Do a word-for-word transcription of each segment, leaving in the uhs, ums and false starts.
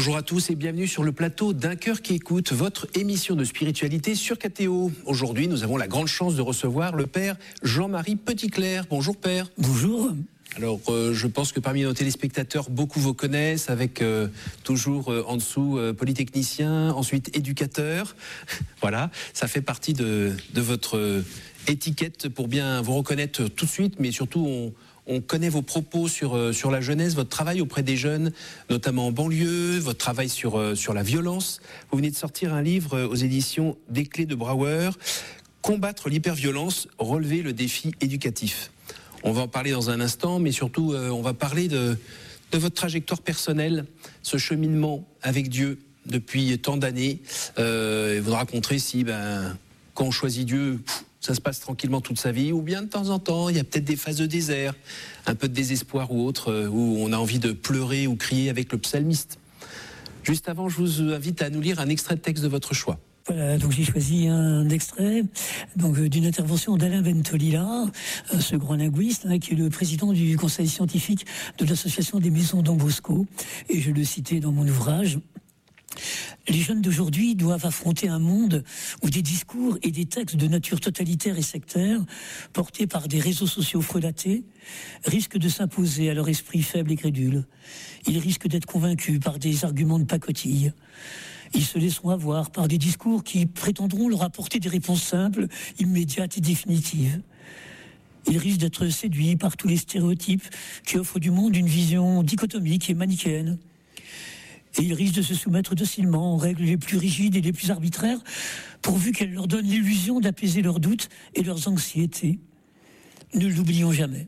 Bonjour à tous et bienvenue sur le plateau d'Un cœur qui écoute, votre émission de spiritualité sur K T O. Aujourd'hui, nous avons la grande chance de recevoir le père Jean-Marie Petitclerc. Bonjour père. Bonjour. Alors, euh, je pense que parmi nos téléspectateurs, beaucoup vous connaissent avec euh, toujours euh, en dessous euh, polytechnicien, ensuite éducateur. Voilà, ça fait partie de, de votre euh, étiquette pour bien vous reconnaître tout de suite, mais surtout on... On connaît vos propos sur, euh, sur la jeunesse, votre travail auprès des jeunes, notamment en banlieue, votre travail sur, euh, sur la violence. Vous venez de sortir un livre euh, aux éditions Des Clés de Brouwer, Combattre l'hyperviolence, relever le défi éducatif. On va en parler dans un instant, mais surtout, euh, on va parler de, de votre trajectoire personnelle, ce cheminement avec Dieu depuis tant d'années. Euh, et vous nous raconterez si, ben, quand on choisit Dieu... Pff, ça se passe tranquillement toute sa vie, ou bien de temps en temps, il y a peut-être des phases de désert, un peu de désespoir ou autre, où on a envie de pleurer ou crier avec le psalmiste. Juste avant, je vous invite à nous lire un extrait de texte de votre choix. Voilà, donc j'ai choisi un extrait donc d'une intervention d'Alain Bentolila, ce grand linguiste hein, qui est le président du conseil scientifique de l'association des maisons Don Bosco, et je le citais dans mon ouvrage. Les jeunes d'aujourd'hui doivent affronter un monde où des discours et des textes de nature totalitaire et sectaire, portés par des réseaux sociaux frelatés, risquent de s'imposer à leur esprit faible et crédule. Ils risquent d'être convaincus par des arguments de pacotille. Ils se laisseront avoir par des discours qui prétendront leur apporter des réponses simples, immédiates et définitives. Ils risquent d'être séduits par tous les stéréotypes qui offrent du monde une vision dichotomique et manichéenne. Et ils risquent de se soumettre docilement aux règles les plus rigides et les plus arbitraires, pourvu qu'elles leur donnent l'illusion d'apaiser leurs doutes et leurs anxiétés. Ne l'oublions jamais.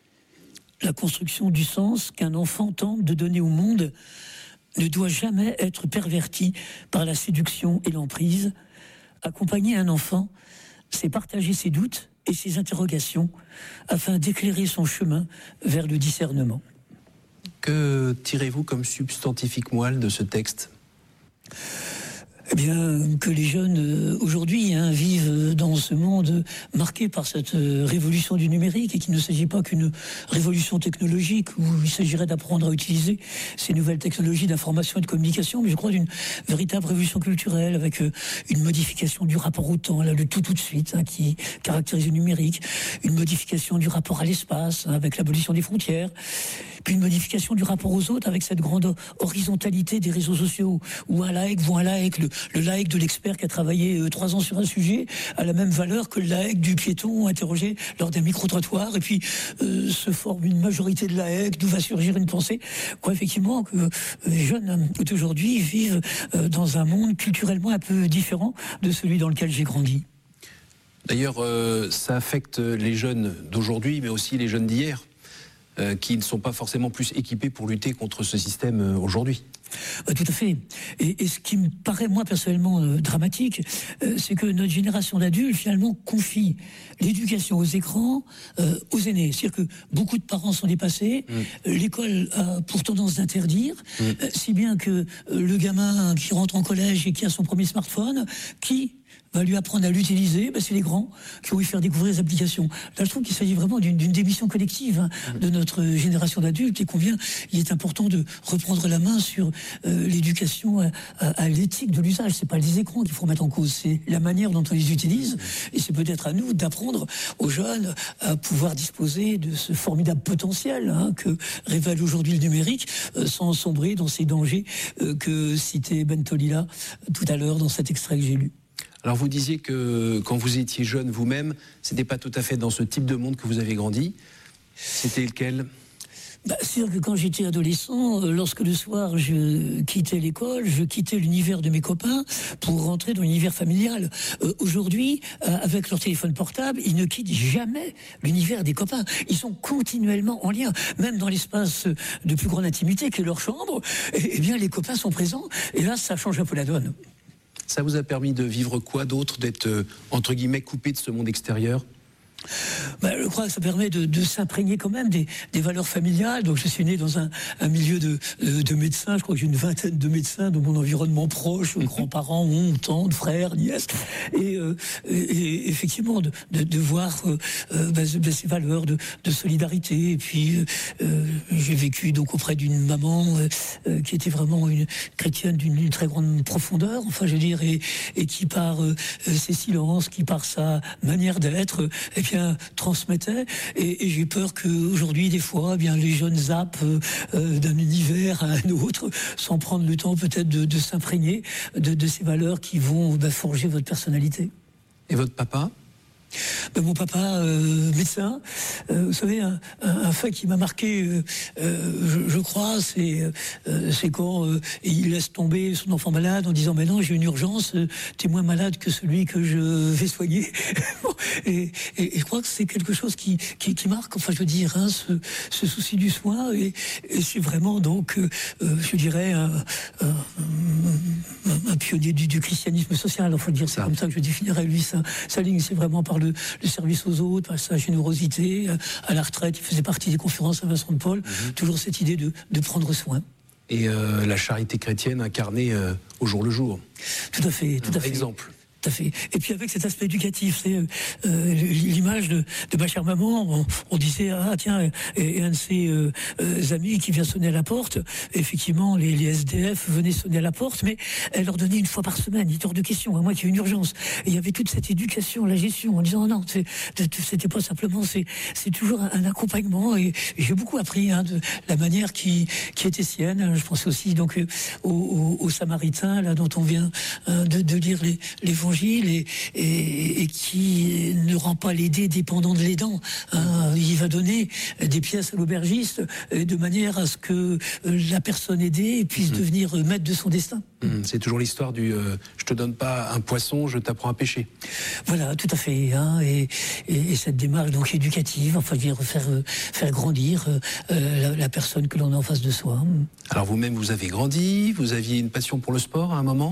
La construction du sens qu'un enfant tente de donner au monde ne doit jamais être pervertie par la séduction et l'emprise. Accompagner un enfant, c'est partager ses doutes et ses interrogations afin d'éclairer son chemin vers le discernement. Que tirez-vous comme substantifique moelle de ce texte ? Eh bien, que les jeunes euh, aujourd'hui hein, vivent dans ce monde marqué par cette euh, révolution du numérique, et qu'il ne s'agit pas qu'une révolution technologique où il s'agirait d'apprendre à utiliser ces nouvelles technologies d'information et de communication, mais je crois d'une véritable révolution culturelle avec euh, une modification du rapport au temps, là, le tout tout de suite, hein, qui caractérise le numérique, une modification du rapport à l'espace hein, avec l'abolition des frontières, puis une modification du rapport aux autres avec cette grande horizontalité des réseaux sociaux, où un like voit un like, le, le like de l'expert qui a travaillé euh, trois ans sur un sujet a la même valeur que le like du piéton interrogé lors d'un micro-trottoir, et puis euh, se forme une majorité de likes, d'où va surgir une pensée. Quoi, effectivement, que euh, les jeunes d'aujourd'hui vivent euh, dans un monde culturellement un peu différent de celui dans lequel j'ai grandi. D'ailleurs, euh, ça affecte les jeunes d'aujourd'hui, mais aussi les jeunes d'hier. Euh, qui ne sont pas forcément plus équipés pour lutter contre ce système euh, aujourd'hui. Euh, tout à fait. Et, et ce qui me paraît, moi, personnellement euh, dramatique, euh, c'est que notre génération d'adultes, finalement, confie l'éducation aux écrans euh, aux aînés. C'est-à-dire que beaucoup de parents sont dépassés, mmh. euh, l'école a pour tendance d'interdire, mmh. euh, si bien que euh, le gamin qui rentre en collège et qui a son premier smartphone, qui va lui apprendre à l'utiliser, ben c'est les grands qui vont lui faire découvrir les applications. Là, je trouve qu'il s'agit vraiment d'une, d'une démission collective hein, de notre génération d'adultes, et combien il est important de reprendre la main sur euh, l'éducation à, à, à l'éthique de l'usage. C'est pas les écrans qu'il faut mettre en cause, c'est la manière dont on les utilise, et c'est peut-être à nous d'apprendre aux jeunes à pouvoir disposer de ce formidable potentiel hein, que révèle aujourd'hui le numérique, euh, sans sombrer dans ces dangers euh, que citait Bentolila tout à l'heure dans cet extrait que j'ai lu. Alors vous disiez que quand vous étiez jeune vous-même, c'était pas tout à fait dans ce type de monde que vous avez grandi. C'était lequel ? Bah, c'est sûr que quand j'étais adolescent, lorsque le soir je quittais l'école, je quittais l'univers de mes copains pour rentrer dans l'univers familial. Euh, aujourd'hui, euh, avec leur téléphone portable, ils ne quittent jamais l'univers des copains. Ils sont continuellement en lien, même dans l'espace de plus grande intimité qu'est leur chambre. Eh bien, les copains sont présents, et là, ça change un peu la donne. Ça vous a permis de vivre quoi d'autre, d'être, euh, entre guillemets, coupé de ce monde extérieur ? Ben, je crois que ça permet de, de s'imprégner quand même des, des valeurs familiales. Donc je suis né dans un, un milieu de, de, de médecins. Je crois que j'ai une vingtaine de médecins dans mon environnement proche, grands-parents, oncles, tantes, frères, nièces. Et, euh, et, et effectivement, de, de, de voir euh, ben, ces valeurs de, de solidarité. Et puis euh, j'ai vécu donc auprès d'une maman euh, qui était vraiment une chrétienne d'une très grande profondeur. Enfin, je veux dire, et, et qui par euh, ses silences, qui par sa manière d'être, et puis transmettait, et, et j'ai peur qu'aujourd'hui, des fois, eh bien les jeunes zappent euh, d'un univers à un autre, sans prendre le temps peut-être de, de s'imprégner de, de ces valeurs qui vont bah, forger votre personnalité. Et votre papa ? Ben, mon papa, euh, médecin, euh, vous savez, un, un, un fait qui m'a marqué, euh, euh, je, je crois, c'est euh, c'est quand euh, il laisse tomber son enfant malade en disant « Mais non, j'ai une urgence, euh, t'es moins malade que celui que je vais soigner. » et, et, et je crois que c'est quelque chose qui, qui, qui marque, enfin je veux dire, hein, ce, ce souci du soin, et, et c'est vraiment donc, euh, je dirais, un, un, un, un pionnier du, du christianisme social, enfin dire, c'est comme ça que je définirais lui, sa, sa ligne, c'est vraiment par Le, le service aux autres, par sa générosité. À la retraite, il faisait partie des conférences à Vincent de Paul. Mmh. Toujours cette idée de, de prendre soin. Et euh, la charité chrétienne incarnée euh, au jour le jour. Tout à fait, tout Un à fait. Exemple. Tout à fait. Et puis avec cet aspect éducatif, c'est euh, l'image de, de ma chère maman. On, on disait ah tiens, et, et un de ses euh, euh, amis qui vient sonner à la porte. Effectivement, les, les S D F venaient sonner à la porte, mais elle leur donnait une fois par semaine. Il était hors de question. À moi qui ai une urgence. Et il y avait toute cette éducation, la gestion, en disant non, c'était pas simplement, c'est c'est toujours un, un accompagnement. Et, et j'ai beaucoup appris hein, de la manière qui qui était sienne. Je pense aussi donc aux, aux, aux Samaritains là dont on vient euh, de, de lire les les Et, et, et qui ne rend pas l'aidé dépendant de l'aidant. Hein. Il va donner des pièces à l'aubergiste de manière à ce que la personne aidée puisse mmh. devenir maître de son destin. Mmh. C'est toujours l'histoire du euh, « je te donne pas un poisson, je t'apprends à pêcher ». Voilà, tout à fait. Hein. Et, et, et cette démarche donc éducative, enfin dire faire, faire grandir euh, la, la personne que l'on a en face de soi. Alors vous-même, vous avez grandi, vous aviez une passion pour le sport à un moment ?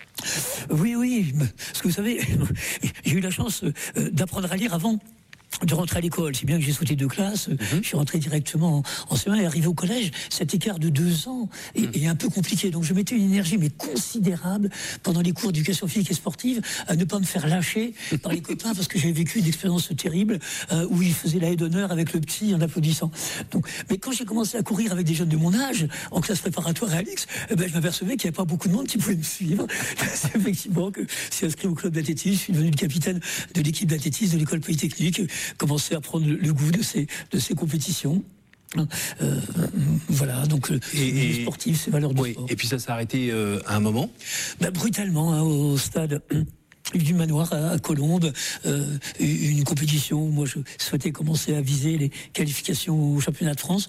Oui, oui, parce que vous savez, j'ai eu la chance d'apprendre à lire avant de rentrer à l'école, si bien que j'ai sauté deux classes, mm-hmm. je suis rentré directement en, en C E un et arrivé au collège, cet écart de deux ans est, mm. est un peu compliqué. Donc je mettais une énergie mais considérable pendant les cours d'éducation physique et sportive à ne pas me faire lâcher par les copains parce que j'avais vécu une expérience terrible euh, où ils faisaient la haie d'honneur avec le petit en applaudissant. Donc, mais quand j'ai commencé à courir avec des jeunes de mon âge, en classe préparatoire à Alix, eh ben, je m'apercevais qu'il n'y avait pas beaucoup de monde qui pouvait me suivre. C'est effectivement que je suis inscrit au club d'athlétisme, je suis devenu le capitaine de l'équipe d'athlétisme de l'école polytechnique, commencer à prendre le, le goût de ces, de ces compétitions. Euh, voilà, donc et, le sportif, c'est valeurs du oui, sport. Et puis ça s'est arrêté euh, à un moment ben, brutalement, hein, au stade du Manoir à, à Colombes, euh, une compétition où moi je souhaitais commencer à viser les qualifications au championnat de France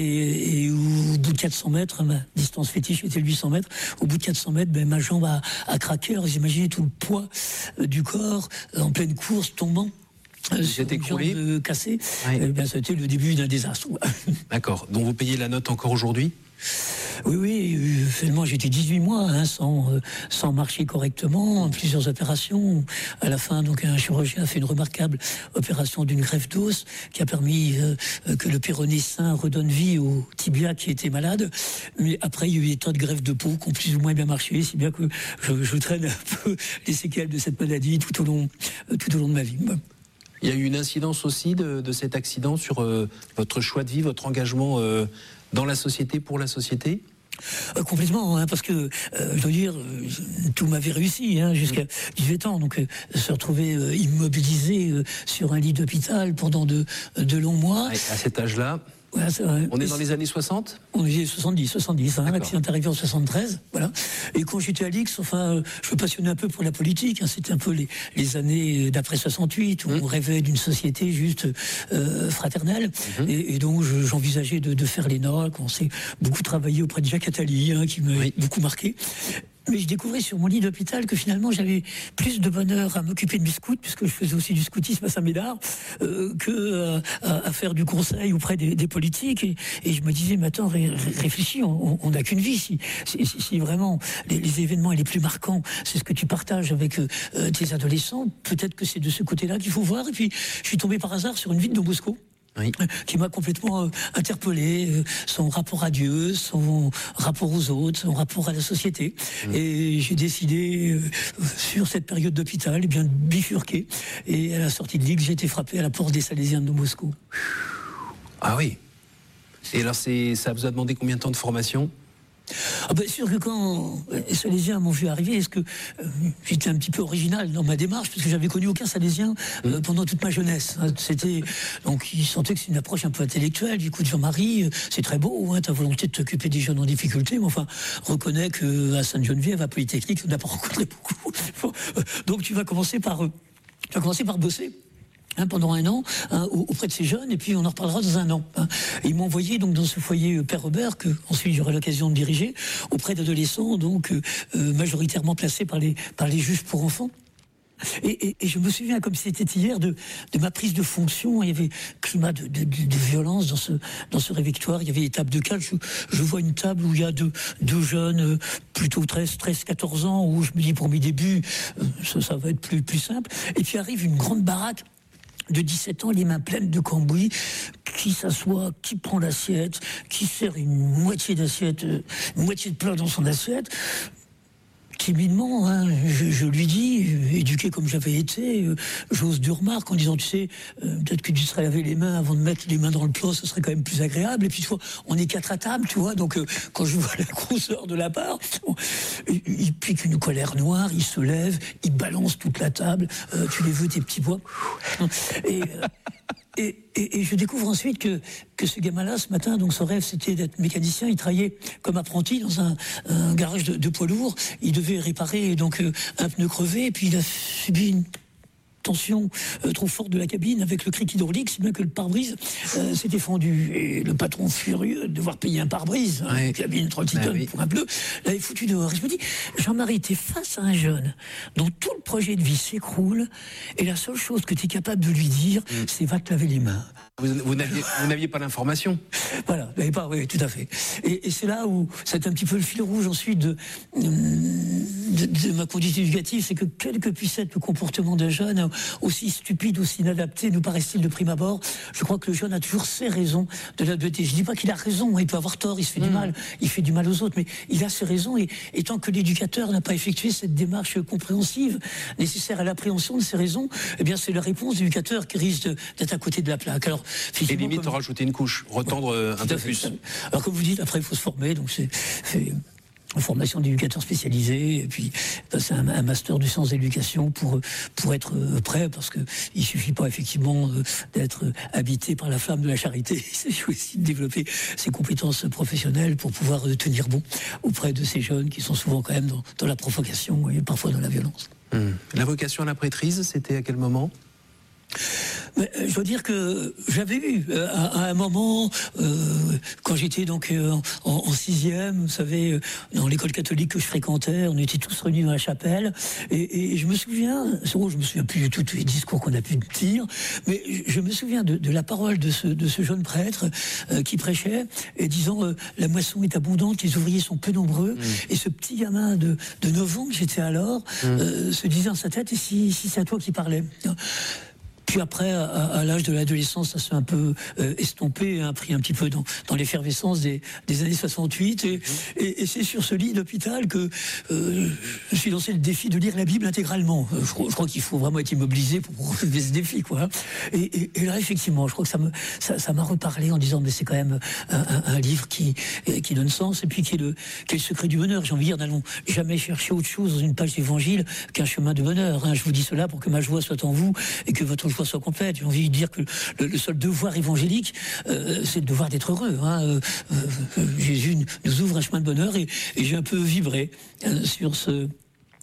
et, et où, au bout de quatre cents mètres, ma distance fétiche était huit cents mètres, au bout de quatre cents mètres, ben, ma jambe a, a craqué. Alors vous imaginez tout le poids euh, du corps euh, en pleine course tombant. Vous écroulé, euh, cassé. Ouais. Eh bien, c'était le début d'un désastre. D'accord. Donc vous payez la note encore aujourd'hui ? Oui, oui. Finalement, j'étais dix-huit mois hein, sans euh, sans marcher correctement, plusieurs opérations. À la fin, donc, un chirurgien a fait une remarquable opération d'une greffe d'os qui a permis euh, que le péroné sain redonne vie au tibia qui était malade. Mais après, il y a eu des tas de greffes de peau qui ont plus ou moins bien marché, si bien que je, je traîne un peu les séquelles de cette maladie tout au long euh, tout au long de ma vie. Il y a eu une incidence aussi de, de cet accident sur euh, votre choix de vie, votre engagement euh, dans la société, pour la société ? Euh, complètement, hein, parce que, euh, je dois dire, euh, tout m'avait réussi hein, jusqu'à dix-huit ans, donc euh, se retrouver euh, immobilisé euh, sur un lit d'hôpital pendant de, de longs mois. Ouais, à cet âge-là Voilà, c'est vrai. On est dans les années soixante ? On est soixante-dix, soixante-dix, hein, l'accident est arrivé en soixante-treize, voilà. Et quand j'étais à l'X, enfin, je me passionnais un peu pour la politique, hein, c'était un peu les, les années d'après soixante-huit, où mmh. on rêvait d'une société juste euh, fraternelle, mmh. et, et donc je, j'envisageais de, de faire l'E N A, qu'on s'est beaucoup travaillé auprès de Jacques Attali, hein, qui m'a oui. beaucoup marqué. mais je découvrais sur mon lit d'hôpital que finalement j'avais plus de bonheur à m'occuper de mes scouts, puisque je faisais aussi du scoutisme à Saint-Médard, euh, que euh, à, à faire du conseil auprès des, des politiques. Et, et je me disais, mais attends, ré, réfléchis, on n'a qu'une vie. Si, si, si vraiment les, les événements les plus marquants, c'est ce que tu partages avec euh, tes adolescents, peut-être que c'est de ce côté-là qu'il faut voir. Et puis, je suis tombé par hasard sur une vie de Don Bosco. Oui. Qui m'a complètement euh, interpellé, euh, son rapport à Dieu, son rapport aux autres, son rapport à la société. Mmh. Et j'ai décidé, euh, sur cette période d'hôpital, eh bien, de bifurquer. Et à la sortie de l'I G, j'ai été frappé à la porte des Salésiens de Don Bosco. Ah oui. Et alors, c'est, ça vous a demandé combien de temps de formation ? Ah ben sûr que quand les Salésiens m'ont vu arriver, est-ce que euh, j'étais un petit peu original dans ma démarche, parce que j'avais connu aucun Salésien euh, pendant toute ma jeunesse. Hein. C'était donc ils sentaient que c'est une approche un peu intellectuelle. Du coup, Jean-Marie, euh, c'est très beau, hein, ta volonté de t'occuper des jeunes en difficulté, mais enfin, reconnais que à Sainte-Geneviève, à Polytechnique, on n'a pas rencontré beaucoup. Donc tu vas commencer par, euh, tu vas commencer par bosser. Hein, pendant un an, hein, auprès de ces jeunes, et puis on en reparlera dans un an. Hein. Et ils m'ont envoyé donc dans ce foyer euh, Père Robert, que ensuite j'aurai l'occasion de diriger, auprès d'adolescents, donc euh, euh, majoritairement placés par les, par les juges pour enfants. Et, et, et je me souviens, comme c'était hier, de, de ma prise de fonction. Il y avait climat de, de, de violence dans ce, dans ce réfectoire. Il y avait des tables de calme. Je, je vois une table où il y a deux, deux jeunes, euh, plutôt treize, quatorze ans, où je me dis pour mes débuts, euh, ça, ça va être plus, plus simple. Et puis arrive une grande baraque de dix-sept ans, les mains pleines de cambouis, qui s'assoit, qui prend l'assiette, qui sert une moitié d'assiette, une moitié de plat dans son assiette. Timidement, hein, je, je lui dis, euh, éduqué comme j'avais été, euh, j'ose du remarque en disant, tu sais, euh, peut-être que tu serais lavé les mains avant de mettre les mains dans le plat, ce serait quand même plus agréable. Et puis, tu vois, on est quatre à table, tu vois, donc euh, quand je vois la grosseur de la part, il, il pique une colère noire, il se lève, il balance toute la table, euh, tu les veux tes petits bois. Et... Euh, Et, et, et je découvre ensuite que, que ce gamin-là, ce matin, donc son rêve, c'était d'être mécanicien. Il travaillait comme apprenti dans un, un garage de, de poids lourds. Il devait réparer donc euh, un pneu crevé, et puis il a subi une tension euh, trop forte de la cabine avec le cric hydraulique, si bien que le pare-brise euh, s'était fendu. Et le patron furieux de devoir payer un pare-brise, hein, ouais. Une cabine trente-six tonnes oui. pour un pneu, l'avait foutu dehors. Et je me dis, Jean-Marie, t'es face à un jeune dont tout le projet de vie s'écroule, et la seule chose que tu es capable de lui dire, mm. c'est va te laver les mains. Vous, vous, n'aviez, vous n'aviez pas l'information. Voilà, vous n'avez pas, oui, tout à fait. Et, et c'est là où c'est un petit peu le fil rouge ensuite de, de, de ma conduite éducative, c'est que quel que puisse être le comportement d'un jeune, aussi stupide, aussi inadapté, nous paraît-il de prime abord, je crois que le jeune a toujours ses raisons de l'adapter. Je dis pas qu'il a raison, il peut avoir tort, il se fait mmh. du mal, il fait du mal aux autres, mais il a ses raisons, et, et tant que l'éducateur n'a pas effectué cette démarche compréhensive nécessaire à l'appréhension de ses raisons, eh bien c'est la réponse de l'éducateur qui risque d'être à côté de la plaque. Alors, et limite comme... rajouter une couche, retendre euh, un peu plus. Alors comme vous dites, après il faut se former, donc c'est, c'est une formation d'éducateur spécialisé, et puis passer un, un master du sens d'éducation pour pour être prêt, parce que il suffit pas effectivement d'être habité par la flamme de la charité. Il faut aussi développer ses compétences professionnelles pour pouvoir tenir bon auprès de ces jeunes qui sont souvent quand même dans, dans la provocation et parfois dans la violence. Hum. La vocation à la prêtrise, c'était à quel moment ? Mais, je dois dire que j'avais eu euh, à, à un moment, euh, quand j'étais donc euh, en, en sixième, vous savez, euh, dans l'école catholique que je fréquentais, on était tous réunis dans la chapelle, et, et je me souviens, oh, je me souviens plus de tous les discours qu'on a pu dire, mais je, je me souviens de, de la parole de ce, de ce jeune prêtre euh, qui prêchait, et disant euh, la moisson est abondante, les ouvriers sont peu nombreux, mmh. et ce petit gamin de, de neuf ans que j'étais alors mmh. euh, se disait dans sa tête, et si, si c'est à toi qui parlais. Puis après, à, à l'âge de l'adolescence, ça s'est un peu euh, estompé, hein, pris un petit peu dans, dans l'effervescence des, des années soixante-huit. Et, et, et c'est sur ce lit d'hôpital que euh, je suis lancé le défi de lire la Bible intégralement. Je, je crois qu'il faut vraiment être immobilisé pour relever ce défi, quoi. Et, et, et là, effectivement, je crois que ça, me, ça, ça m'a reparlé en disant, mais c'est quand même un, un, un livre qui, qui donne sens, et puis qui est, le, qui est le secret du bonheur. J'ai envie de dire, n'allons jamais chercher autre chose dans une page d'évangile qu'un chemin de bonheur. Hein. Je vous dis cela pour que ma joie soit en vous et que votre joie soit complète. J'ai envie de dire que le, le seul devoir évangélique, euh, c'est le devoir d'être heureux. Hein. Euh, euh, Jésus nous ouvre un chemin de bonheur, et, et j'ai un peu vibré euh, sur ce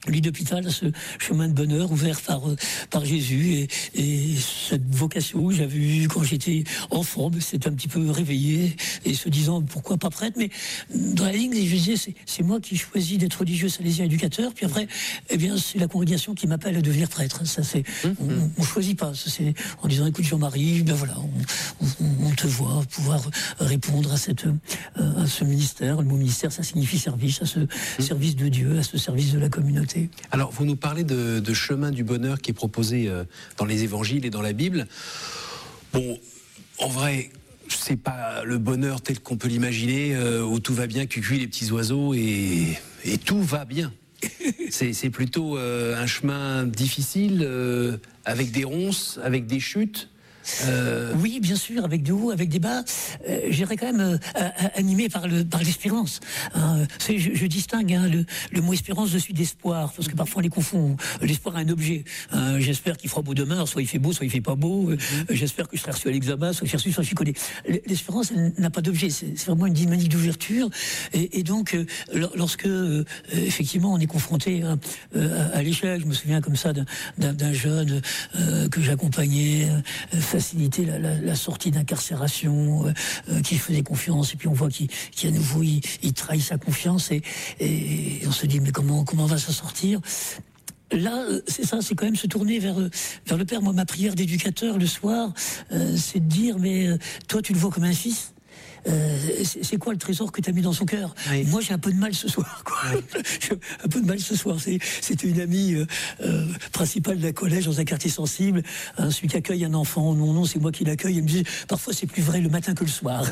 lit d'hôpital, ce chemin de bonheur ouvert par par Jésus et, et cette vocation que j'avais eue quand j'étais enfant, c'est un petit peu réveillé et se disant pourquoi pas prêtre, mais dans la ligne je disais c'est, c'est moi qui choisis d'être religieux salésien éducateur, puis après eh bien c'est la congrégation qui m'appelle à devenir prêtre. Ça c'est on, on choisit pas, ça, c'est en disant écoute Jean-Marie, ben voilà on, on, on te voit pouvoir répondre à cette à ce ministère. Le mot ministère ça signifie service, à ce service de Dieu, à ce service de la communauté. Alors, vous nous parlez de, de chemin du bonheur qui est proposé euh, dans les évangiles et dans la Bible. Bon, en vrai, c'est pas le bonheur tel qu'on peut l'imaginer, euh, où tout va bien, cucuit les petits oiseaux et, et tout va bien. C'est, c'est plutôt euh, un chemin difficile, euh, avec des ronces, avec des chutes. Euh... Oui, bien sûr, avec des hauts, avec des bas. Euh, J'irais quand même euh, animé par le par l'espérance. Hein, je, je distingue hein, le, le mot espérance de celui d'espoir, parce que parfois on les confond. L'espoir est un objet. Hein, j'espère qu'il fera beau demain, soit il fait beau, soit il fait pas beau. Euh, j'espère que je serai reçu à l'examen, soit je serai reçu, soit je suis collé. L'espérance elle n'a pas d'objet. C'est, c'est vraiment une dynamique d'ouverture. Et, et donc, euh, lorsque euh, effectivement on est confronté hein, euh, à, à l'échec, je me souviens comme ça d'un, d'un, d'un jeune euh, que j'accompagnais. Euh, faciliter la, la, la sortie d'incarcération, euh, qui faisait confiance, et puis on voit qu'il, qu'il à nouveau il, il trahit sa confiance, et, et on se dit mais comment comment va s'en sortir? Là, c'est ça, c'est quand même se tourner vers vers le Père. Moi, ma prière d'éducateur le soir, euh, c'est de dire mais euh, toi tu le vois comme un fils. Euh, c'est, c'est quoi le trésor que tu as mis dans son cœur? Oui. Moi j'ai un peu de mal ce soir quoi. Oui. J'ai un peu de mal ce soir. C'est, c'était une amie euh, euh, principale d'un collège dans un quartier sensible, hein, celui qui accueille un enfant. Non, non, c'est moi qui l'accueille. Elle me dit parfois c'est plus vrai le matin que le soir.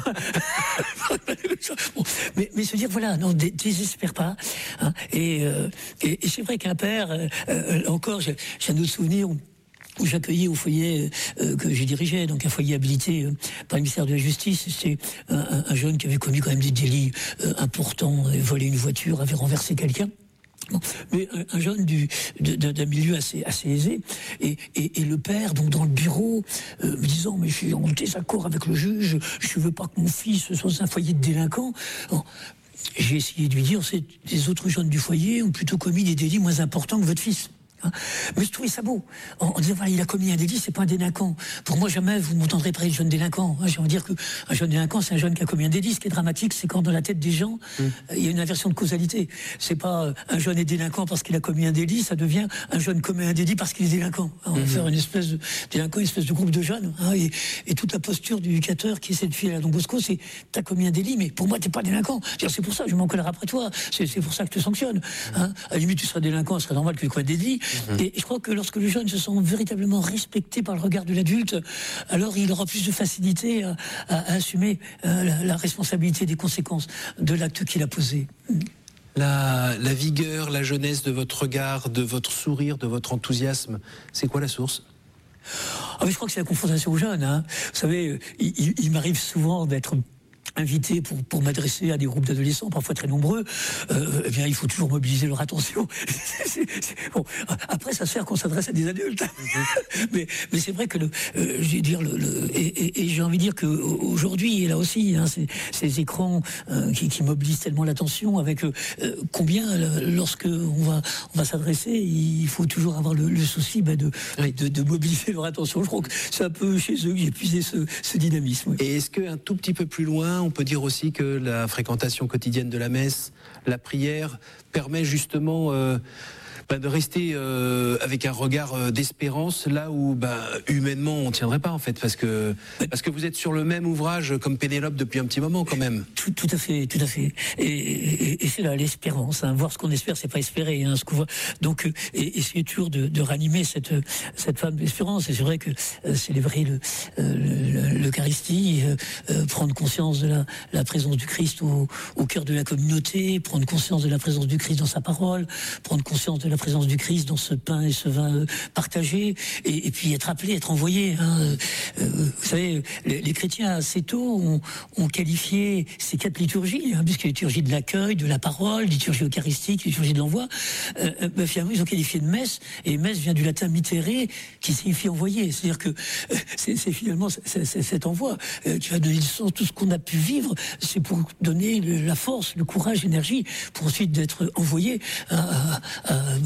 Bon, mais, mais se dire voilà, non, dé, désespère pas. Hein, et, euh, et, et c'est vrai qu'un père, euh, euh, encore, j'ai, j'ai un autre souvenir. Où, où j'accueillais au foyer euh, que j'ai dirigé, donc un foyer habilité euh, par le ministère de la Justice. C'est un, un jeune qui avait commis quand même des délits euh, importants, avait volé une voiture, avait renversé quelqu'un. Bon, mais un, un jeune du, de, d'un milieu assez, assez aisé, et, et, et le père, donc dans le bureau, euh, me disant mais je suis en désaccord avec le juge, je veux pas que mon fils soit dans un foyer de délinquants. Alors, j'ai essayé de lui dire c'est les autres jeunes du foyer ont plutôt commis des délits moins importants que votre fils. Mais je trouvais ça beau, en, en disant voilà, il a commis un délit, c'est pas un délinquant. Pour moi, jamais vous m'entendrez parler de jeune délinquant. J'ai envie de dire qu'un jeune délinquant, c'est un jeune qui a commis un délit. Ce qui est dramatique, c'est quand dans la tête des gens, mmh. euh, il y a une inversion de causalité. C'est pas euh, un jeune est délinquant parce qu'il a commis un délit, ça devient un jeune commet un délit parce qu'il est délinquant. Hein, on va mmh. faire une espèce de délinquant, une espèce de groupe de jeunes. Hein, et, et toute la posture du éducateur qui essaie de filer à Don Bosco, c'est t'as commis un délit, mais pour moi, t'es pas délinquant. C'est pour ça que je m'en colère après toi. C'est, c'est pour ça que je te sanctionne. Hein. À la limite, tu serais délinquant, ce serait normal que tu commettes des délits. Mmh. Et je crois que lorsque le jeune se sent véritablement respecté par le regard de l'adulte, alors il aura plus de facilité à, à, à assumer euh, la, la responsabilité des conséquences de l'acte qu'il a posé. La, la vigueur, la jeunesse de votre regard, de votre sourire, de votre enthousiasme, c'est quoi la source ? Ah, mais je crois que c'est la confrontation aux jeunes. Hein. Vous savez, il, il, il m'arrive souvent d'être invité pour, pour m'adresser à des groupes d'adolescents, parfois très nombreux, euh, eh bien, il faut toujours mobiliser leur attention. c'est, c'est, bon, après, ça sert qu'on s'adresse à des adultes. Mm-hmm. mais, mais c'est vrai que le, euh, je vais dire le, le et, et, et j'ai envie de dire que aujourd'hui, et là aussi, hein, ces, ces écrans euh, qui, qui mobilisent tellement l'attention, avec euh, combien, lorsque on va, on va s'adresser, il faut toujours avoir le, le souci bah, de, oui. de, de mobiliser leur attention. Je crois que c'est un peu chez eux que j'ai puisé ce, ce dynamisme. Oui. Et est-ce qu'un tout petit peu plus loin, on peut dire aussi que la fréquentation quotidienne de la messe, la prière, permet justement euh, bah, de rester euh, avec un regard euh, d'espérance là où bah, humainement on ne tiendrait pas en fait, parce que, parce que vous êtes sur le même ouvrage comme Pénélope depuis un petit moment quand même. Tout, tout à fait, tout à fait. Et, et, et c'est là l'espérance. Hein. Voir ce qu'on espère, c'est pas espérer. Hein, ce qu'on voit. Donc, et, essayer toujours de, de ranimer cette cette femme d'espérance. Et c'est vrai que euh, célébrer le, euh, l'Eucharistie, euh, euh, prendre conscience de la, la présence du Christ au, au cœur de la communauté, prendre conscience de la présence du Christ dans sa parole, prendre conscience de la présence du Christ dans ce pain et ce vin euh, partagé, et, et puis être appelé, être envoyé. Hein. Euh, vous savez, les, les chrétiens assez tôt ont, ont qualifié ces quatre liturgies, hein, puisque liturgie de l'accueil, de la parole, liturgie eucharistique, liturgie de l'envoi, euh, bah, finalement ils ont qualifié de messe, et messe vient du latin mittere, qui signifie envoyer. C'est-à-dire que euh, c'est, c'est finalement c'est, c'est cet envoi euh, qui va donner le sens. Tout ce qu'on a pu vivre, c'est pour donner le, la force, le courage, l'énergie, pour ensuite d'être envoyé à, à, à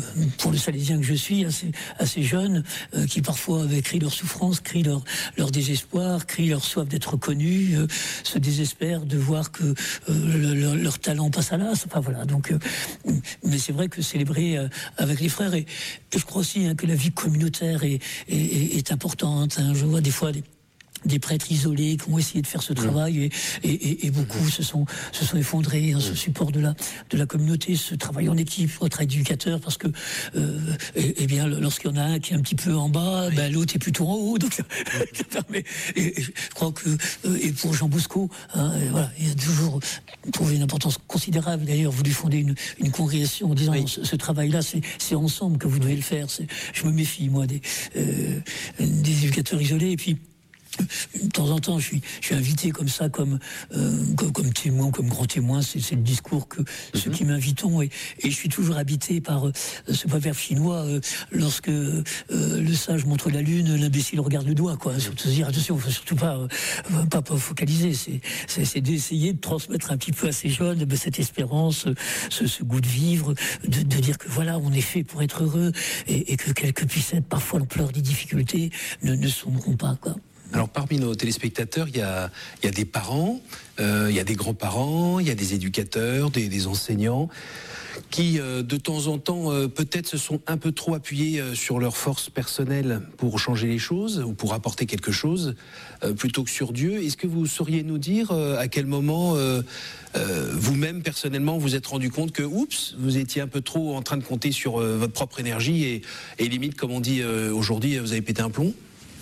pour le Salésien que je suis, assez, assez jeune, euh, qui parfois euh, crient leur souffrance, crient leur, leur désespoir, crient leur soif d'être reconnus, euh, se désespèrent de voir que euh, le, leur, leur talent passe à l'as. Enfin voilà. Donc, euh, mais c'est vrai que célébrer euh, avec les frères, et, et je crois aussi hein, que la vie communautaire est, est, est importante. Hein. Je vois des fois des des prêtres isolés qui ont essayé de faire ce travail et, et, et, et beaucoup se sont se sont effondrés hein, ce support de la de la communauté, ce travail en équipe, votre éducateur, parce que euh, et, et bien lorsqu'il y en a un qui est un petit peu en bas, oui. ben l'autre est plutôt en haut, donc ça, ça permet. Et, et je crois que et pour Jean Bosco, hein, voilà, il a toujours trouvé une importance considérable. D'ailleurs, vous lui fondez une une congrégation en disant oui. ce, ce travail-là, c'est c'est ensemble que vous devez le faire. C'est, je me méfie moi des euh, des éducateurs isolés et puis. De temps en temps, je suis, je suis invité comme ça, comme, euh, comme, comme témoin, comme grand témoin. C'est, c'est le discours que mm-hmm. ceux qui m'invitent ont. Et, et je suis toujours habité par euh, ce proverbe chinois euh, lorsque euh, le sage montre la lune, l'imbécile regarde le doigt. Quoi. Surtout dire attention, il faut surtout pas, euh, pas, pas focaliser. C'est, c'est, c'est d'essayer de transmettre un petit peu à ces jeunes ben, cette espérance, ce, ce goût de vivre, de, de dire que voilà, on est fait pour être heureux et, et que quelles que puissent être parfois l'ampleur des difficultés, ne, ne sombreront pas. Quoi. Alors parmi nos téléspectateurs, il y a, il y a des parents, euh, il y a des grands-parents, il y a des éducateurs, des, des enseignants qui euh, de temps en temps euh, peut-être se sont un peu trop appuyés euh, sur leur force personnelle pour changer les choses ou pour apporter quelque chose euh, plutôt que sur Dieu. Est-ce que vous sauriez nous dire euh, à quel moment euh, euh, vous-même personnellement vous êtes rendu compte que oups, vous étiez un peu trop en train de compter sur euh, votre propre énergie et, et limite, comme on dit euh, aujourd'hui, vous avez pété un plomb?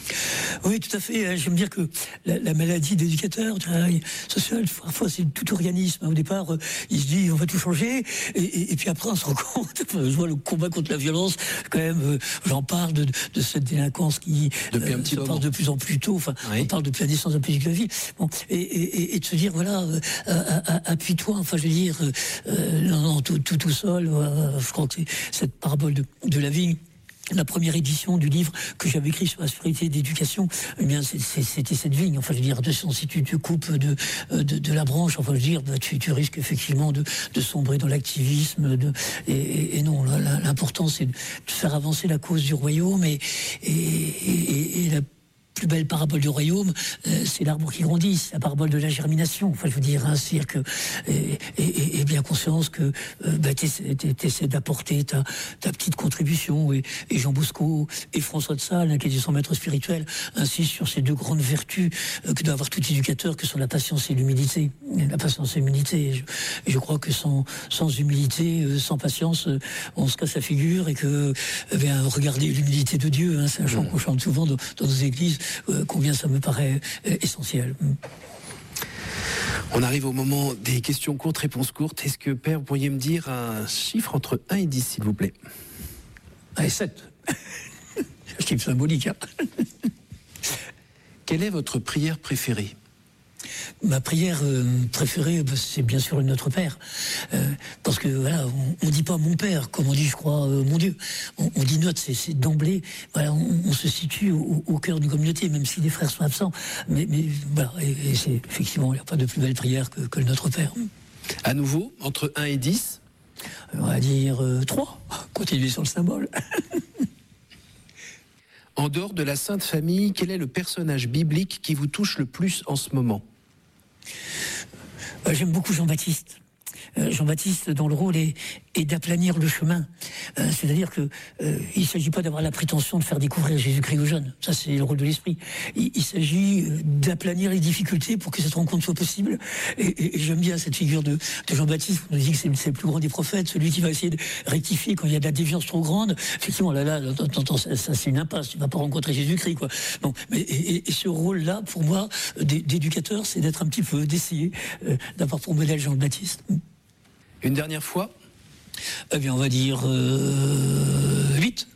Oui, tout à fait. Je veux me dire que la, la maladie d'éducateur, du travail social, parfois c'est tout organisme. Au départ, il se dit on va tout changer, et, et, et puis après on se rend compte. Je vois le combat contre la violence. Quand même, j'en parle de, de cette délinquance qui depuis un petit se moment. Parle de plus en plus tôt. Enfin, oui. On parle depuis la naissance de la politique de la ville. Bon, et, et, et de se dire voilà, euh, appuie-toi. Enfin, je veux dire, euh, non, non, tout, tout, tout seul. Euh, je crois que c'est cette parabole de, de la vigne. La première édition du livre que j'avais écrit sur la spiritualité d'éducation, eh bien, c'est, c'est, c'était cette vigne. Enfin, je veux dire, attention, si tu te coupes de, de, de la branche, enfin, je veux dire, bah, tu, tu risques effectivement de, de sombrer dans l'activisme. De, et, et, et non, là, là, l'important, c'est de faire avancer la cause du royaume et, et, et, et la plus belle parabole du royaume, euh, c'est l'arbre qui grandit, c'est la parabole de la germination. Enfin, je veux dire, hein, c'est-à-dire que et, et, et bien conscience que euh, bah, t'essaies, t'essaies d'apporter ta, ta petite contribution. Et, et Jean Bosco et François de Sales, hein, qui est son maître spirituel, insistent sur ces deux grandes vertus euh, que doit avoir tout éducateur, que sont la patience et l'humilité. La patience et l'humilité. Je, je crois que sans, sans humilité, euh, sans patience, euh, on se casse la figure et que, eh bien, regardez l'humilité de Dieu. Hein, c'est un chant qu'on chante souvent dans, dans nos églises. Euh, combien ça me paraît euh, essentiel. On arrive au moment des questions courtes, réponses courtes. Est-ce que, Père, vous pourriez me dire un chiffre entre un et dix, s'il vous plaît? Allez, sept. Un chiffre symbolique. Hein. Quelle est votre prière préférée? Ma prière euh, préférée, c'est bien sûr le Notre Père, euh, parce que voilà, on, on dit pas mon Père, comme on dit, je crois, euh, mon Dieu. On, on dit notre, c'est, c'est d'emblée. Voilà, on, on se situe au, au cœur d'une communauté, même si les frères sont absents. Mais, mais voilà, et, et c'est effectivement, il n'y a pas de plus belle prière que, que le Notre Père. À nouveau, entre un et dix, on va dire euh, trois. Continuez sur le symbole. En dehors de la Sainte Famille, quel est le personnage biblique qui vous touche le plus en ce moment? euh, J'aime beaucoup Jean-Baptiste. Euh, Jean-Baptiste, dont le rôle est, est d'aplanir le chemin. Euh, c'est-à-dire que euh, il ne s'agit pas d'avoir la prétention de faire découvrir Jésus-Christ aux jeunes. Ça, c'est le rôle de l'esprit. Il, il s'agit d'aplanir les difficultés pour que cette rencontre soit possible. Et, et, et j'aime bien cette figure de, de Jean-Baptiste. On nous dit que c'est, c'est le plus grand des prophètes, celui qui va essayer de rectifier quand il y a de la déviance trop grande. Effectivement, là, là, là ça, ça, c'est une impasse. Tu ne vas pas rencontrer Jésus-Christ, quoi. Non, mais et, et, et ce rôle-là, pour moi, d'éducateur, c'est d'être un petit peu, d'essayer euh, d'avoir pour modèle Jean-Baptiste. Une dernière fois? Eh bien, on va dire euh, huit.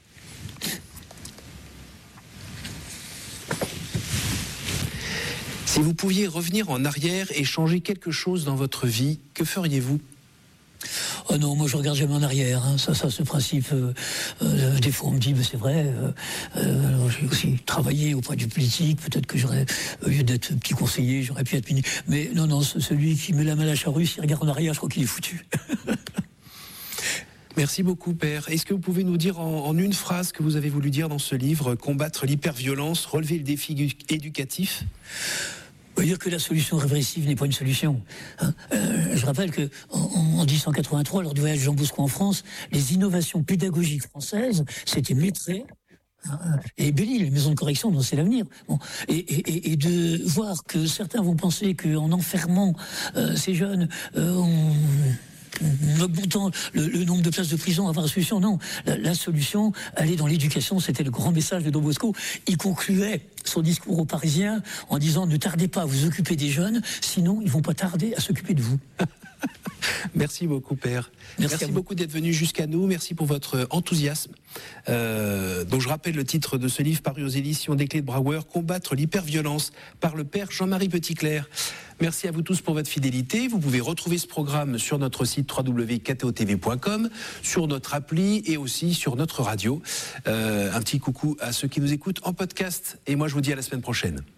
Si vous pouviez revenir en arrière et changer quelque chose dans votre vie, que feriez-vous? Oh non, moi je regarde jamais en arrière. Hein. Ça, ça, ce principe. Euh, euh, des fois, on me dit, mais c'est vrai. Euh, euh, alors, j'ai aussi travaillé auprès du politique. Peut-être que j'aurais, au lieu d'être petit conseiller, j'aurais pu être ministre. Mais non, non, celui qui met la main à la charrue, s'il regarde en arrière, je crois qu'il est foutu. Merci beaucoup, Père. Est-ce que vous pouvez nous dire en, en une phrase ce que vous avez voulu dire dans ce livre, combattre l'hyperviolence, relever le défi éducatif ? On veut dire que la solution répressive n'est pas une solution. Hein. Euh, je rappelle que en, en dix-huit cent quatre-vingt-trois, lors du voyage de Jean Bosco en France, les innovations pédagogiques françaises, c'était Maîtré et Belle-Île, les maisons de correction dont c'est l'avenir. Bon. Et, et, et de voir que certains vont penser qu'en enfermant euh, ces jeunes, euh, on... en augmentant le, le nombre de places de prison, avoir la solution. Non, la, la solution, elle est dans l'éducation. C'était le grand message de Don Bosco. Il concluait son discours aux Parisiens en disant « Ne tardez pas à vous occuper des jeunes, sinon ils vont pas tarder à s'occuper de vous ». Merci beaucoup, Père. Merci, Merci beaucoup d'être venu jusqu'à nous. Merci pour votre enthousiasme. Euh, donc je rappelle le titre de ce livre paru aux éditions des Clés de Brouwer, Combattre l'hyperviolence, par le Père Jean-Marie Petitclerc. Merci à vous tous pour votre fidélité. Vous pouvez retrouver ce programme sur notre site w w w point k t o t v point com, sur notre appli et aussi sur notre radio. Euh, un petit coucou à ceux qui nous écoutent en podcast. Et moi, je vous dis à la semaine prochaine.